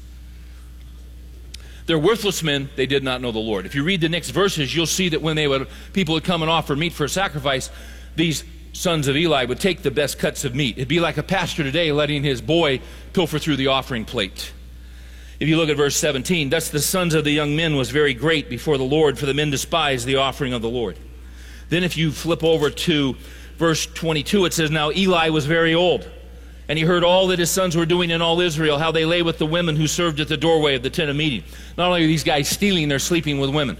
Speaker 18: They're worthless men. They did not know the Lord. If you read the next verses, you'll see that when people would come and offer meat for a sacrifice, these sons of Eli would take the best cuts of meat. It'd be like a pastor today letting his boy pilfer through the offering plate. If you look at verse 17, thus the sons of the young men was very great before the Lord, for the men despised the offering of the Lord. Then if you flip over to verse 22, it says, now Eli was very old, and he heard all that his sons were doing in all Israel, how they lay with the women who served at the doorway of the tent of meeting. Not only are these guys stealing, they're sleeping with women.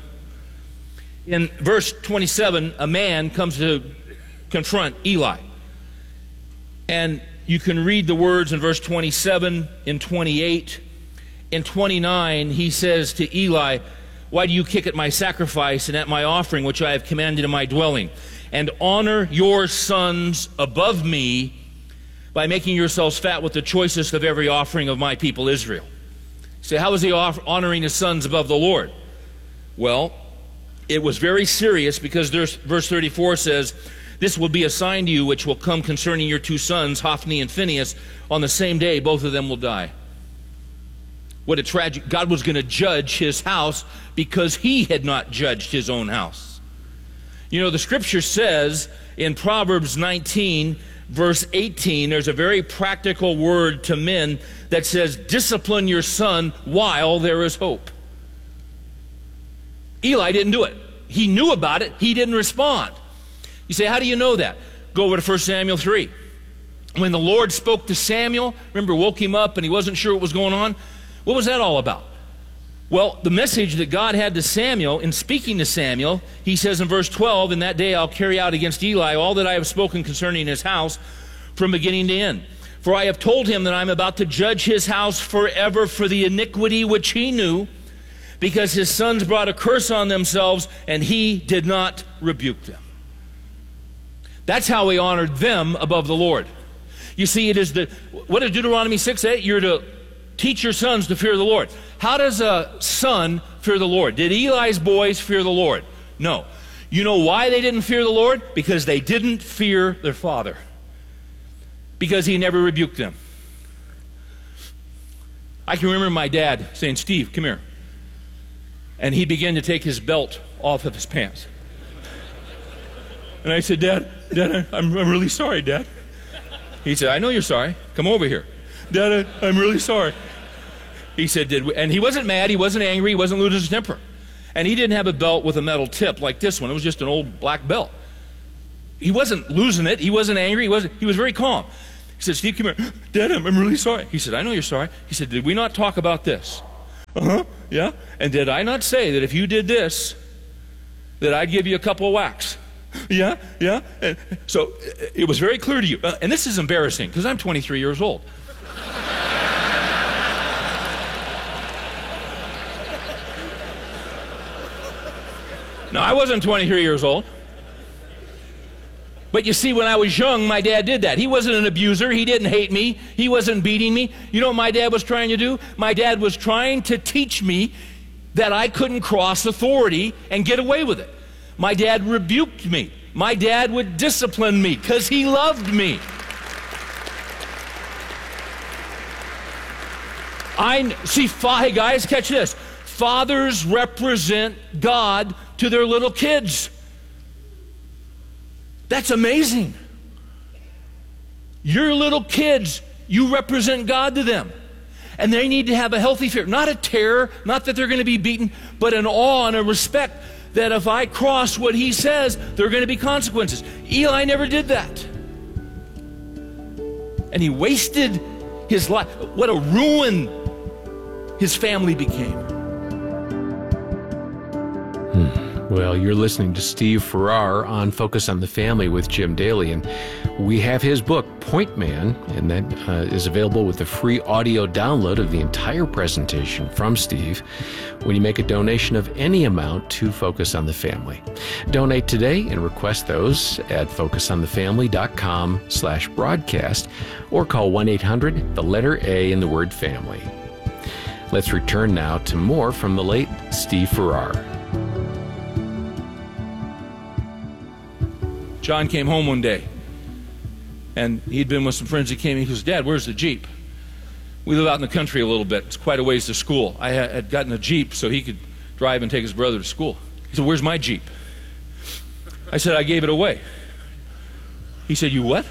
Speaker 18: In verse 27, a man comes to confront Eli. And you can read the words in verse 27, in 28. In 29, he says to Eli, why do you kick at my sacrifice and at my offering, which I have commanded in my dwelling? And honor your sons above me by making yourselves fat with the choicest of every offering of my people Israel. So how was he honoring his sons above the Lord? Well, it was very serious, because verse 34 says, this will be a sign to you which will come concerning your two sons, Hophni and Phinehas. On the same day, both of them will die. What a tragic, God was going to judge his house because he had not judged his own house. You know, the scripture says in Proverbs 19, verse 18, there's a very practical word to men that says, discipline your son while there is hope. Eli didn't do it. He knew about it. He didn't respond. You say, how do you know that? Go over to 1 Samuel 3. When the Lord spoke to Samuel, remember, woke him up and he wasn't sure what was going on? What was that all about? Well, the message that God had to Samuel, in speaking to Samuel, he says in verse 12, in that day I'll carry out against Eli all that I have spoken concerning his house from beginning to end. For I have told him that I'm about to judge his house forever for the iniquity which he knew, because his sons brought a curse on themselves, and he did not rebuke them. That's how he honored them above the Lord. You see, it is what does Deuteronomy 6 say? You're to teach your sons to fear the Lord. How does a son fear the Lord? Did Eli's boys fear the Lord? No. You know why they didn't fear the Lord? Because they didn't fear their father. Because he never rebuked them. I can remember my dad saying, Steve, come here. And he began to take his belt off of his pants. And I said, Dad, I'm really sorry, Dad. He said, I know you're sorry. Come over here. Dad, I'm really sorry. He said, and he wasn't mad, he wasn't angry, he wasn't losing his temper. And he didn't have a belt with a metal tip like this one. It was just an old black belt. He wasn't losing it, he wasn't angry, he was very calm. He said, Steve, come here. Dad, I'm really sorry. He said, I know you're sorry. He said, did we not talk about this? Uh-huh, yeah. And did I not say that if you did this, that I'd give you a couple of whacks? Yeah. And so it was very clear to you. And this is embarrassing because I'm 23 years old. No, I wasn't 23 years old. But you see, when I was young, my dad did that. He wasn't an abuser. He didn't hate me. He wasn't beating me. You know what my dad was trying to do? My dad was trying to teach me that I couldn't cross authority and get away with it. My dad rebuked me. My dad would discipline me because he loved me. Hey guys, catch this. Fathers represent God to their little kids. That's amazing. Your little kids, you represent God to them. And they need to have a healthy fear. Not a terror, not that they're going to be beaten, but an awe and a respect that if I cross what he says, there are going to be consequences. Eli never did that. And he wasted his life. What a ruin his family became.
Speaker 19: Well, you're listening to Steve Farrar on Focus on the Family with Jim Daly, and we have his book, Point Man, and that is available with a free audio download of the entire presentation from Steve when you make a donation of any amount to Focus on the Family. Donate today and request those at focusonthefamily.com/broadcast or call 1-800, the letter A in the word family. Let's return now to more from the late Steve Farrar.
Speaker 18: John came home one day, and he'd been with some friends. He came, he goes, Dad, where's the Jeep? We live out in the country a little bit. It's quite a ways to school. I had gotten a Jeep so he could drive and take his brother to school. He said, where's my Jeep? I said, I gave it away. He said, you what?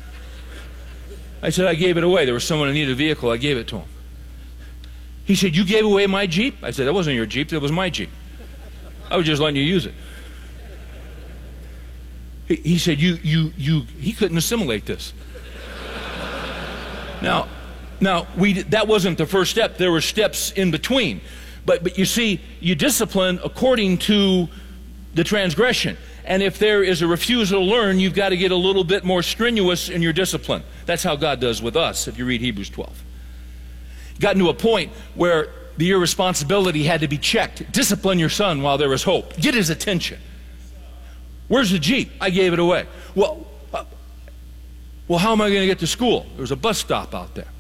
Speaker 18: I said, I gave it away. There was someone who needed a vehicle. I gave it to him. He said, you gave away my Jeep? I said, that wasn't your Jeep. That was my Jeep. I was just letting you use it. He said, he couldn't assimilate this. Now, that wasn't the first step. There were steps in between. But you see, you discipline according to the transgression. And if there is a refusal to learn, you've got to get a little bit more strenuous in your discipline. That's how God does with us, if you read Hebrews 12. Gotten to a point where the irresponsibility had to be checked. Discipline your son while there is hope. Get his attention. Where's the Jeep? I gave it away. Well, how am I going to get to school? There's a bus stop out there.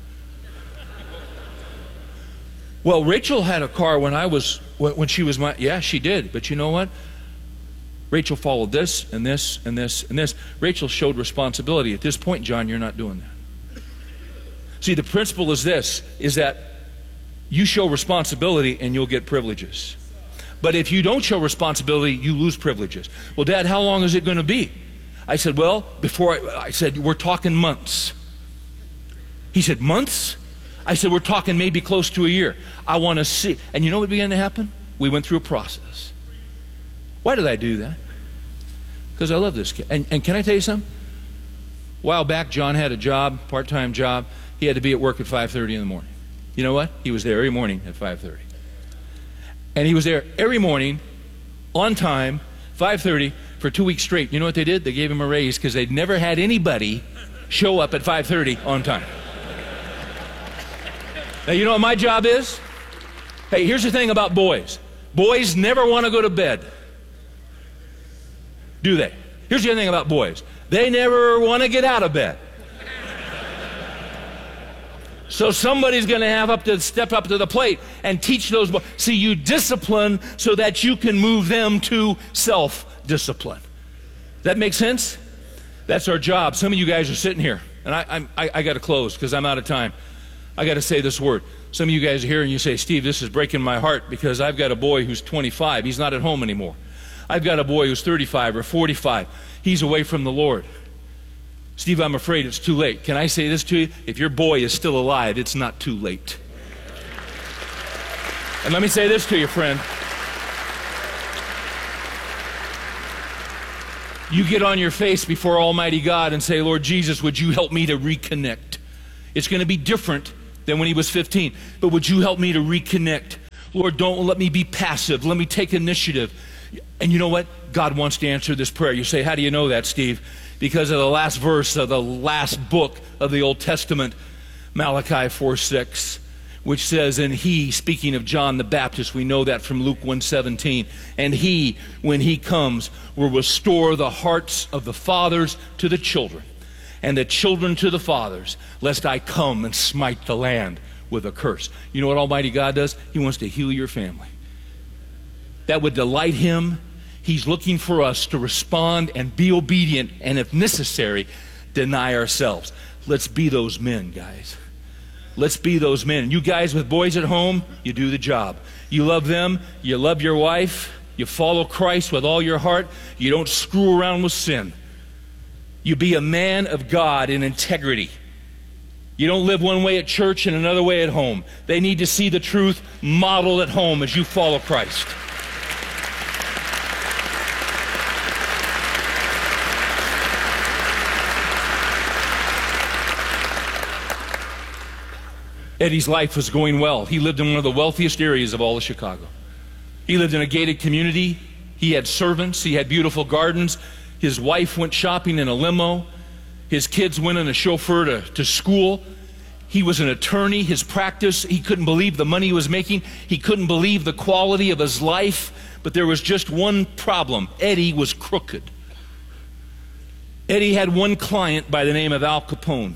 Speaker 18: Well, Rachel had a car when she was yeah, she did. But you know what? Rachel followed this and this and this and this. Rachel showed responsibility. At this point, John, you're not doing that. See, the principle is this, is that you show responsibility and you'll get privileges. But if you don't show responsibility, you lose privileges. Well, Dad, how long is it going to be? I said, well, I said, we're talking months. He said, months? I said, we're talking maybe close to a year. I want to see. And you know what began to happen? We went through a process. Why did I do that? Because I love this kid. And can I tell you something? A while back, John had a job, part-time job. He had to be at work at 5:30 in the morning. You know what? He was there every morning at 5:30. And he was there every morning, on time, 5:30, for 2 weeks straight. You know what they did? They gave him a raise because they'd never had anybody show up at 5:30 on time. Now, you know what my job is? Hey, here's the thing about boys. Boys never want to go to bed. Do they? Here's the other thing about boys. They never want to get out of bed. So somebody's going to have to step up to the plate and teach those boys. See, you discipline so that you can move them to self-discipline. Does that make sense? That's our job. Some of you guys are sitting here, and I got to close because I'm out of time. I got to say this word. Some of you guys are here and you say, Steve, this is breaking my heart because I've got a boy who's 25. He's not at home anymore. I've got a boy who's 35 or 45. He's away from the Lord. Steve, I'm afraid it's too late. Can I say this to you? If your boy is still alive, it's not too late. And let me say this to you, friend. You get on your face before Almighty God and say, Lord Jesus, would you help me to reconnect? It's going to be different than when he was 15. But would you help me to reconnect? Lord, don't let me be passive. Let me take initiative. And you know what? God wants to answer this prayer. You say, how do you know that, Steve? Because of the last verse of the last book of the Old Testament, Malachi 4:6, which says, and he, speaking of John the Baptist, we know that from Luke 1:17, and he, when he comes, will restore the hearts of the fathers to the children, and the children to the fathers, lest I come and smite the land with a curse. You know what Almighty God does? He wants to heal your family. That would delight him. He's looking for us to respond and be obedient, and if necessary, deny ourselves. Let's be those men, guys. Let's be those men. And you guys with boys at home, you do the job. You love them. You love your wife. You follow Christ with all your heart. You don't screw around with sin. You be a man of God in integrity. You don't live one way at church and another way at home. They need to see the truth modeled at home as you follow Christ. Eddie's life was going well. He lived in one of the wealthiest areas of all of Chicago. He lived in a gated community. He had servants. He had beautiful gardens. His wife went shopping in a limo. His kids went in a chauffeur to school. He was an attorney. His practice, he couldn't believe the money he was making. He couldn't believe the quality of his life. But there was just one problem. Eddie was crooked. Eddie had one client by the name of Al Capone.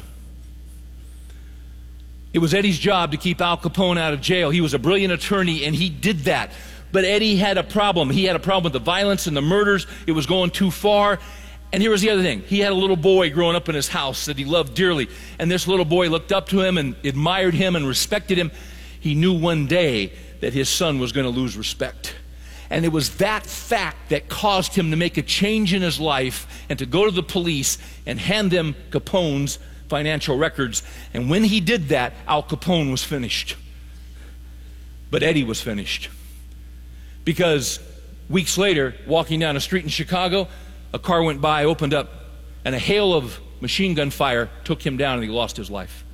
Speaker 18: It was Eddie's job to keep Al Capone out of jail. He was a brilliant attorney, and he did that. But Eddie had a problem. He had a problem with the violence and the murders. It was going too far. And here was the other thing. He had a little boy growing up in his house that he loved dearly. And this little boy looked up to him and admired him and respected him. He knew one day that his son was going to lose respect. And it was that fact that caused him to make a change in his life and to go to the police and hand them Capone's financial records. And when he did that, Al Capone was finished. But Eddie was finished. Because weeks later, walking down a street in Chicago, a car went by, opened up, and a hail of machine gun fire took him down and he lost his life.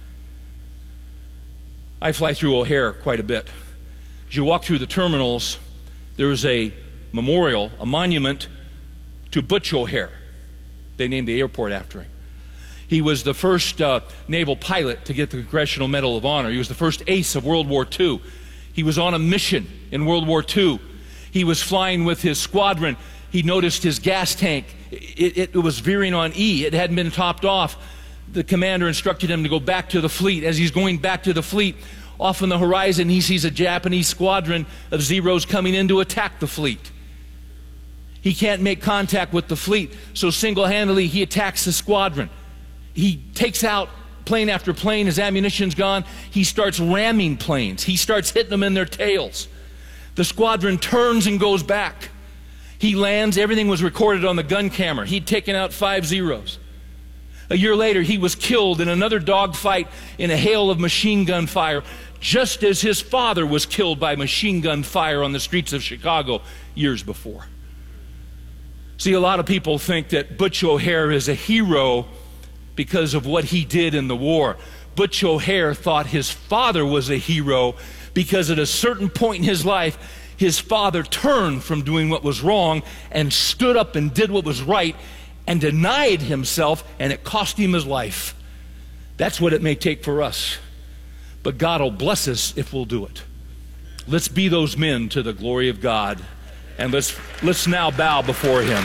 Speaker 18: I fly through O'Hare quite a bit. As you walk through the terminals, there is a memorial, a monument to Butch O'Hare. They named the airport after him. He was the first naval pilot to get the Congressional Medal of Honor. He was the first ace of World War II. He was on a mission in World War II. He was flying with his squadron. He noticed his gas tank. It was veering on E. It hadn't been topped off. The commander instructed him to go back to the fleet. As he's going back to the fleet, off on the horizon, he sees a Japanese squadron of Zeros coming in to attack the fleet. He can't make contact with the fleet, so single-handedly he attacks the squadron. He takes out plane after plane. His ammunition's gone. He starts ramming planes. He starts hitting them in their tails. The squadron turns and goes back. He lands. Everything was recorded on the gun camera. He'd taken out 5 Zeros. A year later, he was killed in another dogfight in a hail of machine gun fire, just as his father was killed by machine gun fire on the streets of Chicago years before. See, a lot of people think that Butch O'Hare is a hero because of what he did in the war. Butch O'Hare thought his father was a hero because at a certain point in his life, his father turned from doing what was wrong and stood up and did what was right and denied himself, and it cost him his life. That's what it may take for us. But God will bless us if we'll do it. Let's be those men to the glory of God, and let's now bow before him.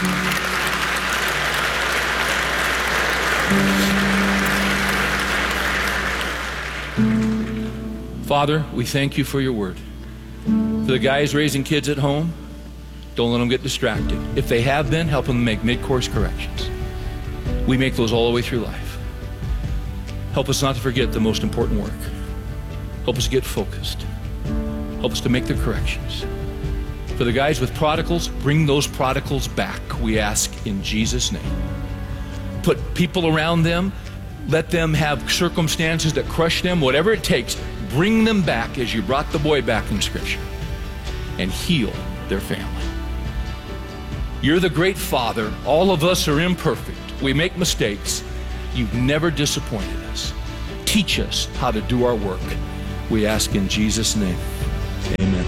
Speaker 18: Father, we thank you for your word. For the guys raising kids at home, don't let them get distracted. If they have been, help them make mid-course corrections. We make those all the way through life. Help us not to forget the most important work. Help us get focused. Help us to make the corrections. For the guys with prodigals, bring those prodigals back, we ask in Jesus' name. Put people around them, let them have circumstances that crush them, whatever it takes, bring them back as you brought the boy back in Scripture, and heal their family. You're the great Father. All of us are imperfect. We make mistakes. You've never disappointed us. Teach us how to do our work. We ask in Jesus' name. Amen.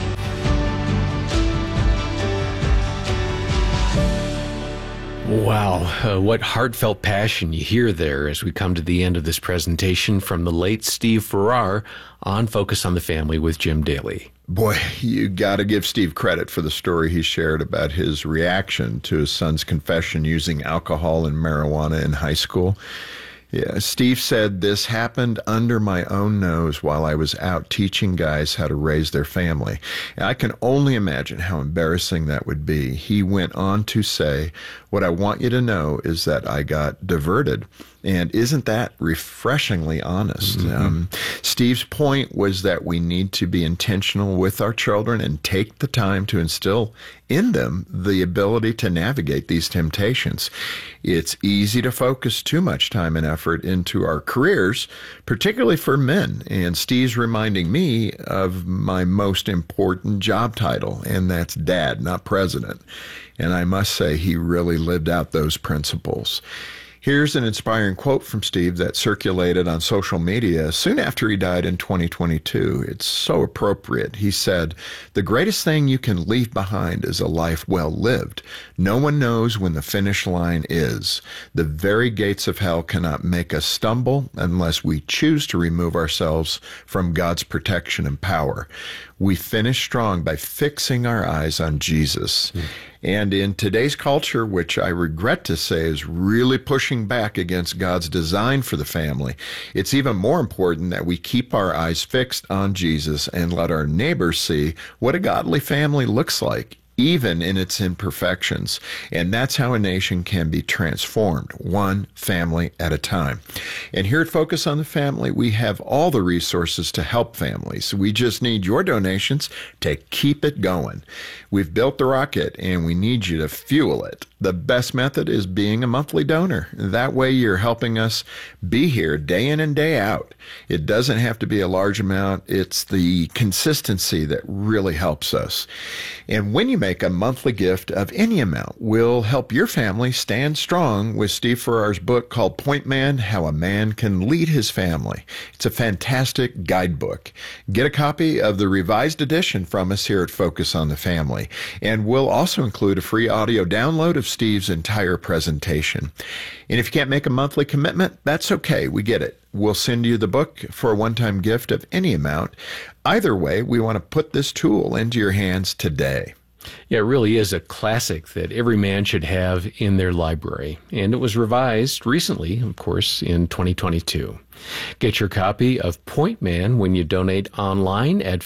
Speaker 19: Wow, what heartfelt passion you hear there as we come to the end of this presentation from the late Steve Farrar on Focus on the Family with Jim Daly.
Speaker 17: Boy, you got to give Steve credit for the story he shared about his reaction to his son's confession using alcohol and marijuana in high school. Yeah, Steve said, "This happened under my own nose while I was out teaching guys how to raise their family." And I can only imagine how embarrassing that would be. He went on to say, "What I want you to know is that I got diverted." And isn't that refreshingly honest? Steve's point was that we need to be intentional with our children and take the time to instill in them the ability to navigate these temptations. It's easy to focus too much time and effort into our careers, particularly for men. And Steve's reminding me of my most important job title, and that's dad, not president. And I must say, he really lived out those principles. Here's an inspiring quote from Steve that circulated on social media soon after he died in 2022. It's so appropriate. He said, "The greatest thing you can leave behind is a life well lived. No one knows when the finish line is. The very gates of hell cannot make us stumble unless we choose to remove ourselves from God's protection and power. We finish strong by fixing our eyes on Jesus." And in today's culture, which I regret to say is really pushing back against God's design for the family, it's even more important that we keep our eyes fixed on Jesus and let our neighbors see what a godly family looks like, even in its imperfections. And that's how a nation can be transformed, one family at a time. And here at Focus on the Family, we have all the resources to help families. We just need your donations to keep it going. We've built the rocket, and we need you to fuel it. The best method is being a monthly donor. That way you're helping us be here day in and day out. It doesn't have to be a large amount. It's the consistency that really helps us. And when you make a monthly gift of any amount, we'll help your family stand strong with Steve Farrar's book called Point Man, How a Man Can Lead His Family. It's a fantastic guidebook. Get a copy of the revised edition from us here at Focus on the Family. And we'll also include a free audio download of Steve's entire presentation. And if you can't make a monthly commitment, that's okay. We get it. We'll send you the book for a one-time gift of any amount. Either way, we want to put this tool into your hands today.
Speaker 19: Yeah, it really is a classic that every man should have in their library. And it was revised recently, of course, in 2022. Get your copy of Point Man when you donate online at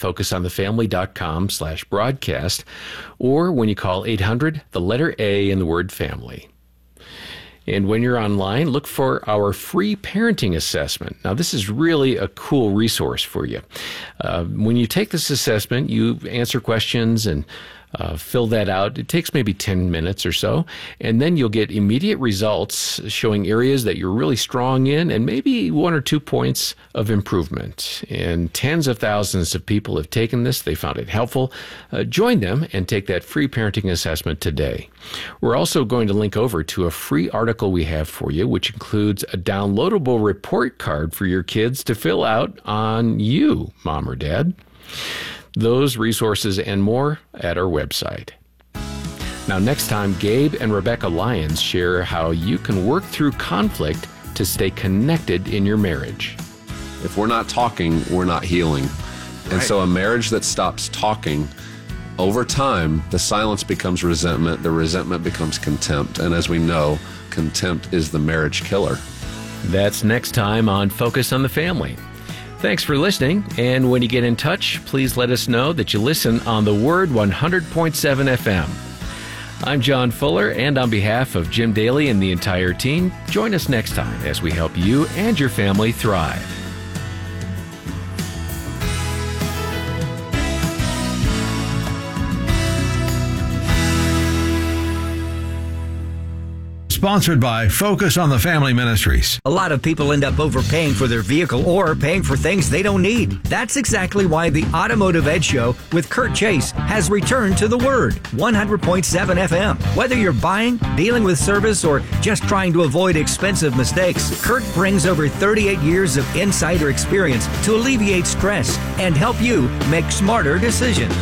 Speaker 19: focusonthefamily.com/broadcast or when you call 800, the letter A in the word family. And when you're online, look for our free parenting assessment. Now, this is really a cool resource for you. When you take this assessment, you answer questions and fill that out. It takes maybe 10 minutes or so, and then you'll get immediate results showing areas that you're really strong in and maybe 1 or 2 points of improvement. And tens of thousands of people have taken this. They found it helpful. Join them and take that free parenting assessment today. We're also going to link over to a free article we have for you, which includes a downloadable report card for your kids to fill out on you, mom or dad. Those resources and more at our website. Now, next time, Gabe and Rebecca Lyons share how you can work through conflict to stay connected in your marriage.
Speaker 20: If we're not talking, we're not healing. And so a marriage that stops talking, over time, the silence becomes resentment, the resentment becomes contempt. And as we know, contempt is the marriage killer.
Speaker 19: That's next time on Focus on the Family. Thanks for listening, and when you get in touch, please let us know that you listen on the Word 100.7 FM. I'm John Fuller, and on behalf of Jim Daly and the entire team, join us next time as we help you and your family thrive.
Speaker 13: sponsored by Focus on the Family Ministries.
Speaker 21: A lot of people end up overpaying for their vehicle or paying for things they don't need. That's exactly why the Automotive Edge Show with Kurt Chase has returned to the Word, 100.7 FM. Whether you're buying, dealing with service, or just trying to avoid expensive mistakes, Kurt brings over 38 years of insider experience to alleviate stress and help you make smarter decisions.